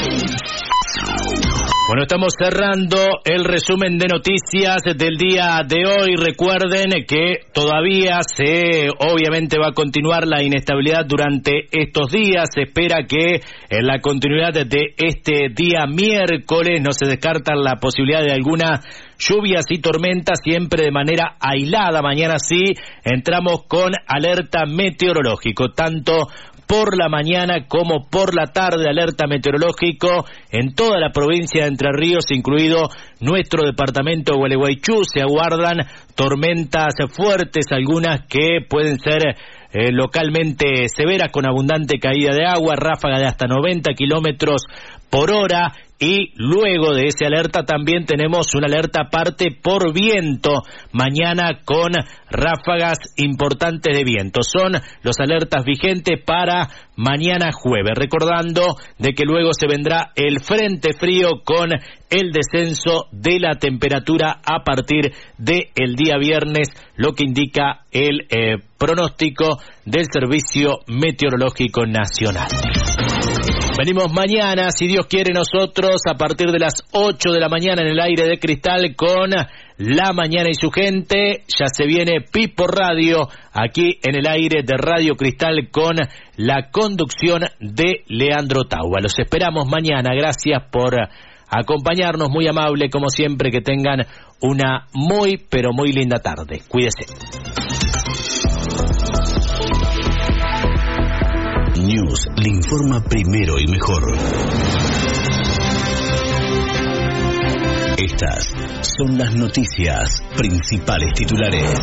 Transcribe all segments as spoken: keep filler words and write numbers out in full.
Bueno, estamos cerrando el resumen de noticias del día de hoy. Recuerden que todavía se, obviamente va a continuar la inestabilidad durante estos días. Se espera que en la continuidad de este día miércoles no se descarta la posibilidad de alguna lluvias y tormentas, siempre de manera aislada. Mañana sí entramos con alerta meteorológico, tanto por la mañana como por la tarde, alerta meteorológico en toda la provincia de Entre Ríos, incluido nuestro departamento de Gualeguaychú. Se aguardan tormentas fuertes, algunas que pueden ser eh, localmente severas, con abundante caída de agua, ráfaga de hasta noventa kilómetros por hora. Y luego de esa alerta también tenemos una alerta aparte por viento, mañana con ráfagas importantes de viento. Son los alertas vigentes para mañana jueves, recordando de que luego se vendrá el frente frío con el descenso de la temperatura a partir del día viernes, lo que indica el eh, pronóstico del Servicio Meteorológico Nacional. Venimos mañana, si Dios quiere, nosotros a partir de las ocho de la mañana en el aire de Cristal con La Mañana y su gente. Ya se viene Pipo Radio aquí en el aire de Radio Cristal con la conducción de Leandro Taua. Los esperamos mañana. Gracias por acompañarnos, muy amable como siempre. Que tengan una muy pero muy linda tarde. Cuídese. News le informa primero y mejor. Estas son las noticias, principales titulares.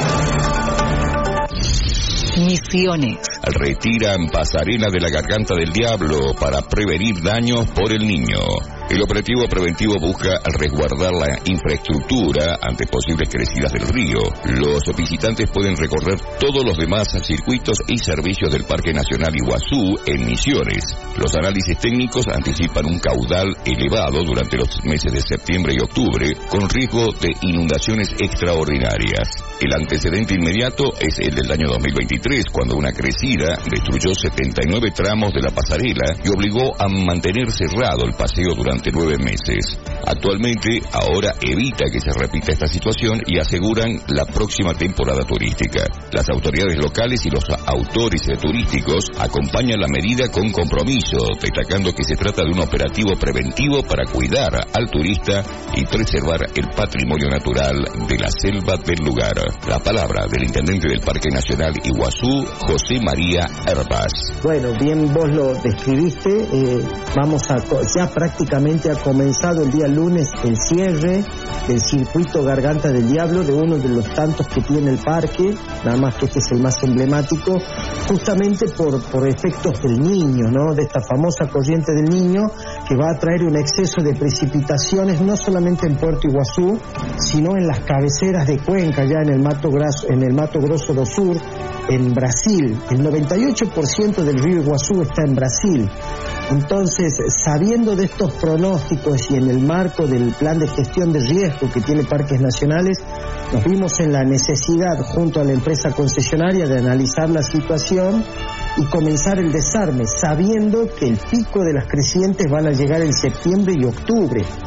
Misiones. Retiran pasarela de la Garganta del Diablo para prevenir daños por el niño. El operativo preventivo busca resguardar la infraestructura ante posibles crecidas del río. Los visitantes pueden recorrer todos los demás circuitos y servicios del Parque Nacional Iguazú en Misiones. Los análisis técnicos anticipan un caudal elevado durante los meses de septiembre y octubre, con riesgo de inundaciones extraordinarias. El antecedente inmediato es el del año dos mil veintitrés, cuando una crecida destruyó setenta y nueve tramos de la pasarela y obligó a mantener cerrado el paseo durante nueve meses. Actualmente, ahora evita que se repita esta situación y aseguran la próxima temporada turística. Las autoridades locales y los autores turísticos acompañan la medida con compromiso, destacando que se trata de un operativo preventivo para cuidar al turista y preservar el patrimonio natural de la selva del lugar. La palabra del intendente del Parque Nacional Iguazú, José María Herbas. Bueno, bien vos lo describiste, eh, vamos a, ya prácticamente ha comenzado el día lunes el cierre del circuito Garganta del Diablo, de uno de los tantos que tiene el parque, nada más que este es el más emblemático, justamente por, por efectos del niño, ¿no? De esta famosa corriente del niño, que va a traer un exceso de precipitaciones, no solamente en Puerto Iguazú, sino en las cabeceras de Cuenca, ya en el Mato Grosso, en el Mato Grosso do Sur, en Brasil. El noventa y ocho por ciento del río Iguazú está en Brasil. Entonces, sabiendo de estos pronósticos y en el marco del plan de gestión de riesgo que tiene Parques Nacionales, nos vimos en la necesidad, junto a la empresa concesionaria, de analizar la situación y comenzar el desarme, sabiendo que el pico de las crecientes van a llegar en septiembre y octubre.